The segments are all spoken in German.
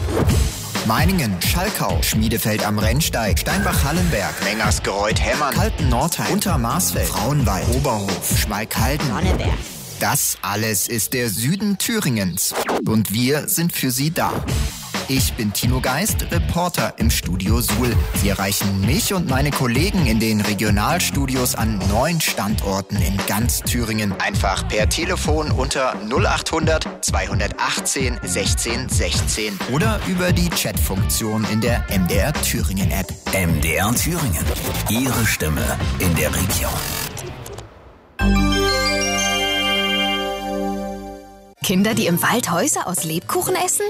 Meiningen, Schalkau, Schmiedefeld am Rennsteig, Steinbach-Hallenberg, Mengersgereuth-Hemmern, Kalten-Nordheim, Untermarsfeld, Frauenwald, Oberhof, Schmalkalden, Sonneberg. Das alles ist der Süden Thüringens. Und wir sind für Sie da. Ich bin Tino Geist, Reporter im Studio Suhl. Sie erreichen mich und meine Kollegen in den Regionalstudios an 9 Standorten in ganz Thüringen. Einfach per Telefon unter 0800 218 16 16 oder über die Chatfunktion in der MDR Thüringen App. MDR Thüringen. Ihre Stimme in der Region. Kinder, die im Wald Häuser aus Lebkuchen essen?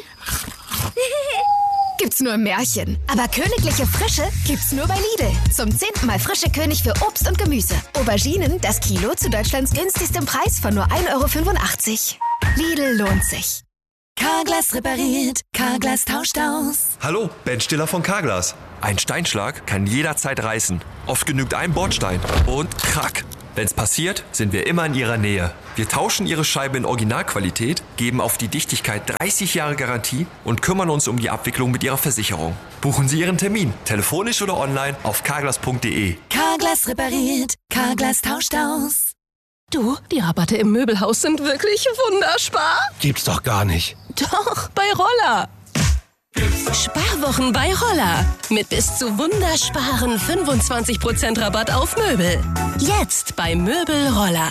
Gibt's nur im Märchen. Aber königliche Frische gibt's nur bei Lidl. Zum 10. Mal frische König für Obst und Gemüse. Auberginen, das Kilo zu Deutschlands günstigstem Preis von nur 1,85 €. Lidl lohnt sich. Carglass repariert, Carglass tauscht aus. Hallo, Ben Stiller von Carglass. Ein Steinschlag kann jederzeit reißen. Oft genügt ein Bordstein und krack. Wenn's passiert, sind wir immer in Ihrer Nähe. Wir tauschen Ihre Scheibe in Originalqualität, geben auf die Dichtigkeit 30 Jahre Garantie und kümmern uns um die Abwicklung mit Ihrer Versicherung. Buchen Sie Ihren Termin, telefonisch oder online auf carglass.de. Carglass repariert, Carglass tauscht aus. Du, die Rabatte im Möbelhaus sind wirklich wunderspar. Gibt's doch gar nicht. Doch, bei Roller. Sparwochen bei Roller. Mit bis zu wundersparen 25% Rabatt auf Möbel. Jetzt bei Möbel Roller.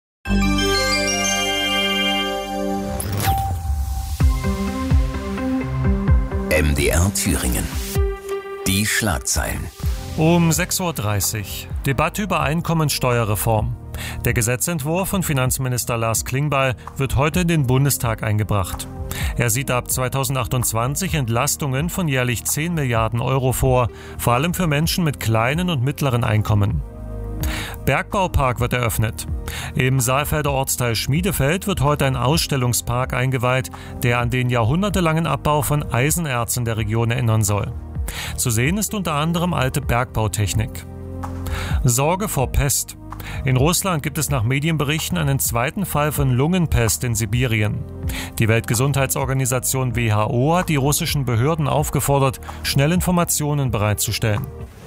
MDR Thüringen. Die Schlagzeilen. Um 6:30 Uhr. Debatte über Einkommensteuerreform. Der Gesetzentwurf von Finanzminister Lars Klingbeil wird heute in den Bundestag eingebracht. Er sieht ab 2028 Entlastungen von jährlich 10 Milliarden € vor, vor allem für Menschen mit kleinen und mittleren Einkommen. Bergbaupark wird eröffnet. Im Saalfelder Ortsteil Schmiedefeld wird heute ein Ausstellungspark eingeweiht, der an den jahrhundertelangen Abbau von Eisenerzen der Region erinnern soll. Zu sehen ist unter anderem alte Bergbautechnik. Sorge vor Pest. In Russland gibt es nach Medienberichten einen zweiten Fall von Lungenpest in Sibirien. Die Weltgesundheitsorganisation WHO hat die russischen Behörden aufgefordert, schnell Informationen bereitzustellen.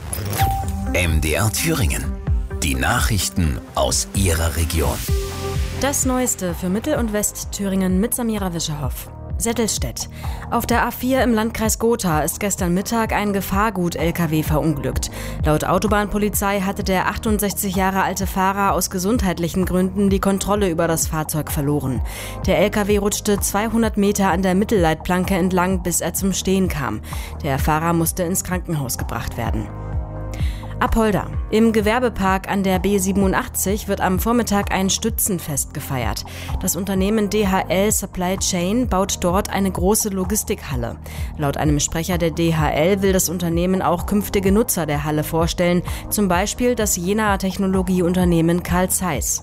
MDR Thüringen. Die Nachrichten aus Ihrer Region. Das Neueste für Mittel- und Westthüringen mit Samira Wischerhoff. Settelstedt. Auf der A4 im Landkreis Gotha ist gestern Mittag ein Gefahrgut-LKW verunglückt. Laut Autobahnpolizei hatte der 68 Jahre alte Fahrer aus gesundheitlichen Gründen die Kontrolle über das Fahrzeug verloren. Der LKW rutschte 200 Meter an der Mittelleitplanke entlang, bis er zum Stehen kam. Der Fahrer musste ins Krankenhaus gebracht werden. Apolda. Im Gewerbepark an der B87 wird am Vormittag ein Stützenfest gefeiert. Das Unternehmen DHL Supply Chain baut dort eine große Logistikhalle. Laut einem Sprecher der DHL will das Unternehmen auch künftige Nutzer der Halle vorstellen, zum Beispiel das Jenaer Technologieunternehmen Carl Zeiss.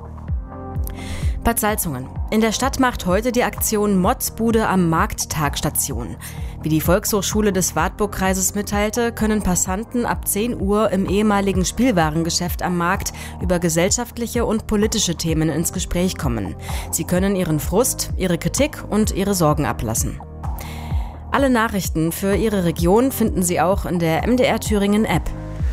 Bad Salzungen. In der Stadt macht heute die Aktion Motzbude am Markttag Station. Wie die Volkshochschule des Wartburgkreises mitteilte, können Passanten ab 10 Uhr im ehemaligen Spielwarengeschäft am Markt über gesellschaftliche und politische Themen ins Gespräch kommen. Sie können ihren Frust, ihre Kritik und ihre Sorgen ablassen. Alle Nachrichten für Ihre Region finden Sie auch in der MDR Thüringen App.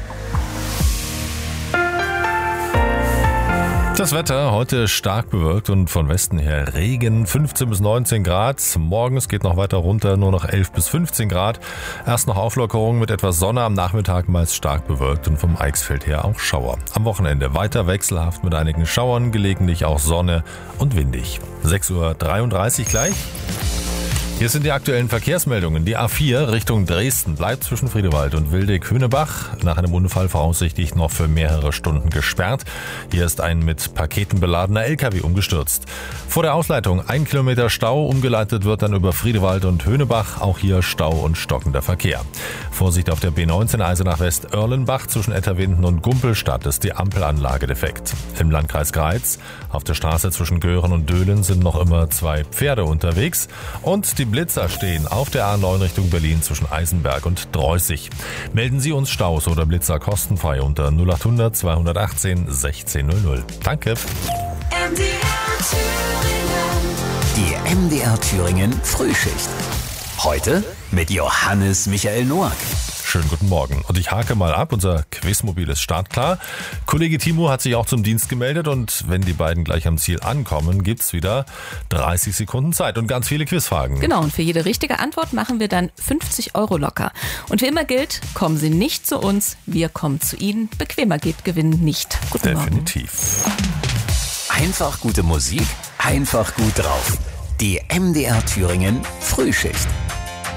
Das Wetter heute stark bewölkt und von Westen her Regen, 15 bis 19 Grad. Morgens geht noch weiter runter, nur noch 11 bis 15 Grad. Erst noch Auflockerung mit etwas Sonne, am Nachmittag meist stark bewölkt und vom Eichsfeld her auch Schauer. Am Wochenende weiter wechselhaft mit einigen Schauern, gelegentlich auch Sonne und windig. 6:33 Uhr gleich. Hier sind die aktuellen Verkehrsmeldungen. Die A4 Richtung Dresden bleibt zwischen Friedewald und Wildeck-Hünebach nach einem Unfall voraussichtlich noch für mehrere Stunden gesperrt. Hier ist ein mit Paketen beladener LKW umgestürzt. Vor der Ausleitung 1 Kilometer Stau, umgeleitet wird dann über Friedewald und Hünebach. Auch hier Stau und stockender Verkehr. Vorsicht auf der B19 Eisenach West-Erlenbach zwischen Etterwinden und Gumpelstadt ist die Ampelanlage defekt. Im Landkreis Greiz auf der Straße zwischen Göhren und Döhlen sind noch immer 2 Pferde unterwegs und die Blitzer stehen auf der A9 Richtung Berlin zwischen Eisenberg und Dreußig. Melden Sie uns Staus oder Blitzer kostenfrei unter 0800 218 1600. Danke. Die MDR Thüringen Frühschicht. Heute mit Johannes Michael Noack. Schönen guten Morgen. Und ich hake mal ab, unser Quizmobil ist startklar. Kollege Timo hat sich auch zum Dienst gemeldet und wenn die beiden gleich am Ziel ankommen, gibt's wieder 30 Sekunden Zeit und ganz viele Quizfragen. Genau, und für jede richtige Antwort machen wir dann 50 € locker. Und wie immer gilt, kommen Sie nicht zu uns, wir kommen zu Ihnen. Bequemer geht Gewinnen nicht. Guten Morgen. Definitiv. Einfach gute Musik, einfach gut drauf. Die MDR Thüringen Frühschicht.